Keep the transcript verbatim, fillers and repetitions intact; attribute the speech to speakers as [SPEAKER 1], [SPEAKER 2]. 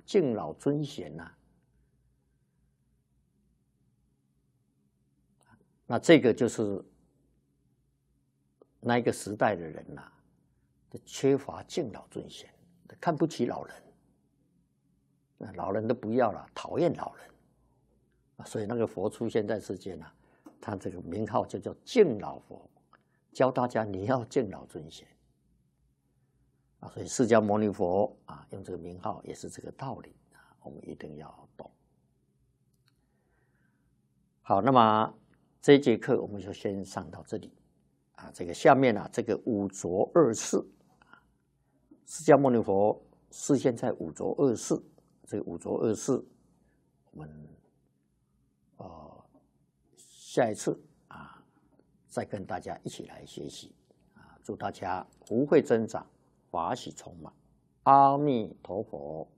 [SPEAKER 1] 敬老尊贤呐、啊。那这个就是那一个时代的人呐、啊，缺乏敬老尊贤，看不起老人，那老人都不要了，讨厌老人，所以那个佛出现在世间呐、啊，他这个名号就叫敬老佛，教大家你要敬老尊贤啊。所以释迦牟尼佛啊，用这个名号也是这个道理啊，我们一定要懂。好，那么这一节课我们就先上到这里啊。这个下面啊，这个五浊恶世，释迦牟尼佛示现在五浊恶世，这个五浊恶世，我们呃下一次啊再跟大家一起来学习啊。祝大家福慧增长，法喜充满，阿弥陀佛。